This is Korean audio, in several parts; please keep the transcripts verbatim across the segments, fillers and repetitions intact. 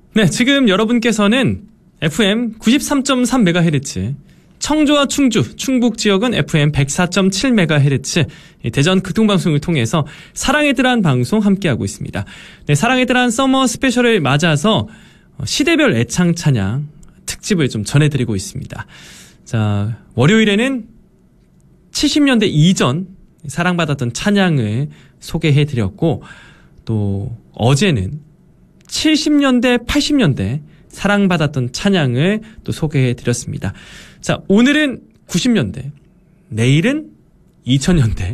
네, 지금 여러분께서는 에프엠 구십삼 점 삼 메가헤르츠, 청주와 충주, 충북 지역은 에프엠 백사 점 칠 메가헤르츠, 대전 극동방송을 통해서 사랑의 드란 방송 함께하고 있습니다. 네, 사랑의 드란 서머 스페셜을 맞아서 시대별 애창 찬양 특집을 좀 전해드리고 있습니다. 자, 월요일에는 칠십 년대 이전 사랑받았던 찬양을 소개해드렸고, 또 어제는 칠십 년대, 팔십 년대 사랑받았던 찬양을 또 소개해드렸습니다. 자, 오늘은 구십 년대, 내일은 이천 년대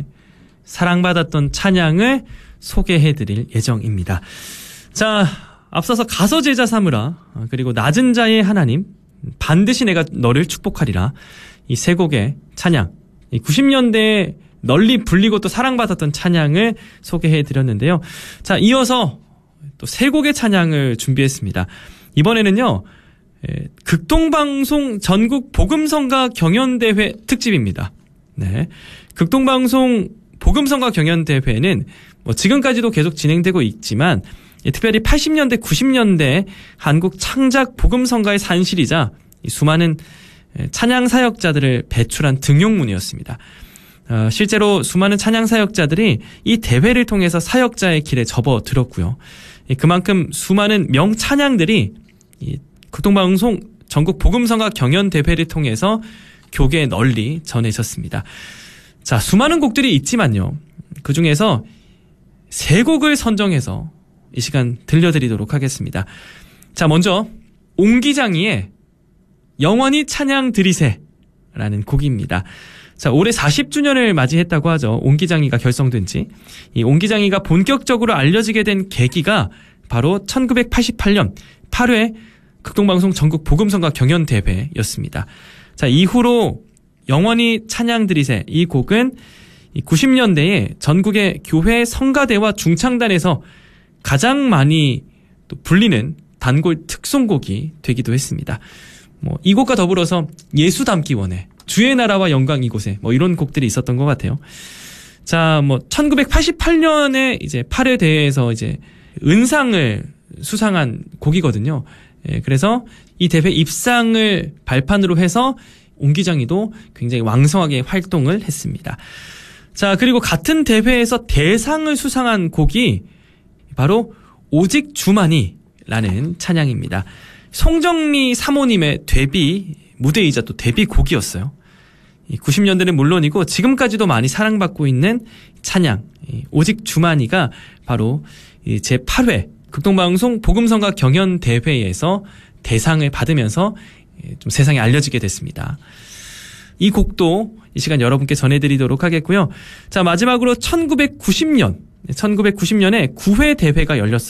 사랑받았던 찬양을 소개해드릴 예정입니다. 자, 앞서서 가서 제자 삼으라, 그리고 낮은 자의 하나님, 반드시 내가 너를 축복하리라, 이 세 곡의 찬양, 이 구십 년대에 널리 불리고 또 사랑받았던 찬양을 소개해드렸는데요. 자, 이어서 또 세 곡의 찬양을 준비했습니다. 이번에는요, 에, 극동방송 전국 복음성가 경연대회 특집입니다. 네, 극동방송 복음성가 경연대회는 뭐 지금까지도 계속 진행되고 있지만, 예, 특별히 팔십 년대, 구십 년대 한국 창작 복음성가의 산실이자 이 수많은 찬양 사역자들을 배출한 등용문이었습니다. 어, 실제로 수많은 찬양 사역자들이 이 대회를 통해서 사역자의 길에 접어들었고요. 예, 그만큼 수많은 명찬양들이 이 극동방송 전국 복음성가 경연대회를 통해서 교계에 널리 전해졌습니다. 자, 수많은 곡들이 있지만요, 그 중에서 세 곡을 선정해서 이 시간 들려드리도록 하겠습니다. 자, 먼저 옹기장이의 영원히 찬양 드리세 라는 곡입니다. 자, 올해 사십 주년을 맞이했다고 하죠. 옹기장이가 결성된 지. 이 옹기장이가 본격적으로 알려지게 된 계기가 바로 천구백팔십팔 년 팔 회 극동방송 전국 복음성가 경연대회였습니다. 자, 이후로 영원히 찬양 드리세, 이 곡은 구십 년대에 전국의 교회 성가대와 중창단에서 가장 많이 또 불리는 단골 특송곡이 되기도 했습니다. 뭐, 이 곡과 더불어서 예수 닮기 원해, 주의 나라와 영광 이곳에, 뭐 이런 곡들이 있었던 것 같아요. 자, 뭐 천구백팔십팔 년에 이제 팔 회 대회에서 이제 은상을 수상한 곡이거든요. 예, 그래서 이 대회 입상을 발판으로 해서 옹기장이도 굉장히 왕성하게 활동을 했습니다. 자, 그리고 같은 대회에서 대상을 수상한 곡이 바로 오직 주만이라는 찬양입니다. 송정미 사모님의 데뷔 무대이자 또 데뷔곡이었어요. 구십 년대는 물론이고 지금까지도 많이 사랑받고 있는 찬양, 오직 주만이가 바로 제팔 회 극동방송 복음성가 경연대회에서 대상을 받으면서 좀 세상에 알려지게 됐습니다. 이 곡도 이 시간 여러분께 전해드리도록 하겠고요. 자, 마지막으로 천구백구십 년, 천구백구십 년에 구 회 대회가 열렸어요.